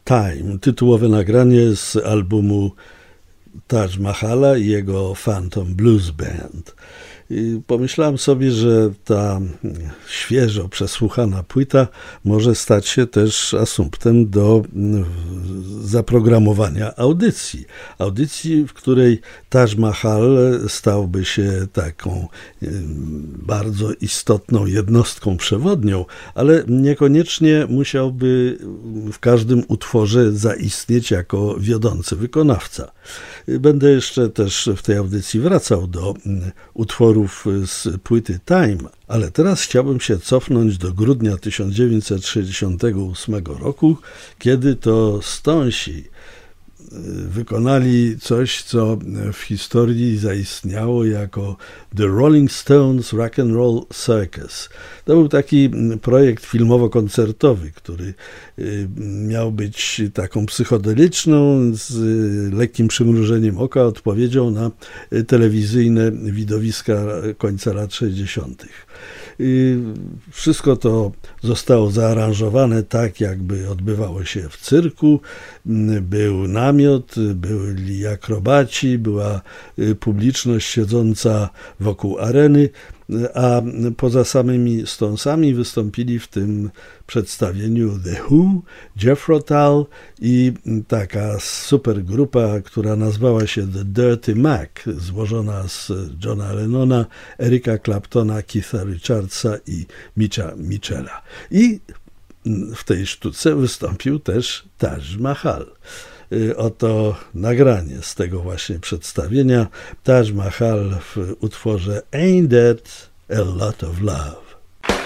Time, tytułowe nagranie z albumu Taj Mahala i jego Phantom Blues Band. I pomyślałem sobie, że ta świeżo przesłuchana płyta może stać się też asumptem do zaprogramowania audycji. Audycji, w której Taj Mahal stałby się taką bardzo istotną jednostką przewodnią, ale niekoniecznie musiałby w każdym utworze zaistnieć jako wiodący wykonawca. Będę jeszcze też w tej audycji wracał do utworów z płyty Time, ale teraz chciałbym się cofnąć do grudnia 1968 roku, kiedy to Stonesi wykonali coś, co w historii zaistniało jako The Rolling Stones Rock and Roll Circus. To był taki projekt filmowo-koncertowy, który miał być taką psychodeliczną, z lekkim przymrużeniem oka odpowiedzią na telewizyjne widowiska końca lat 60. Wszystko to zostało zaaranżowane tak, jakby odbywało się w cyrku. Był namiot, byli akrobaci, była publiczność siedząca wokół areny, a poza samymi Stonesami wystąpili w tym przedstawieniu The Who, Jethro Tull i taka super grupa, która nazwała się The Dirty Mac, złożona z Johna Lennona, Erika Claptona, Keitha Richardsa i Mitcha Mitchella. I w tej sztuce wystąpił też Taj Mahal. Oto nagranie z tego właśnie przedstawienia. Taj Mahal w utworze Ain't That a Lot of Love.